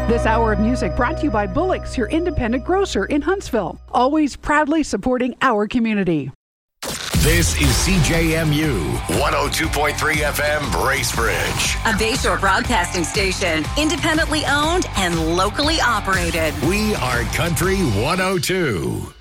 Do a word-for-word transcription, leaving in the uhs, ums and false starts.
This hour of music brought to you by Bullock's, your independent grocer in Huntsville. Always proudly supporting our community. This is C J M U one oh two point three F M Bracebridge. A Bayshore broadcasting station, independently owned and locally operated. We are Country one oh two.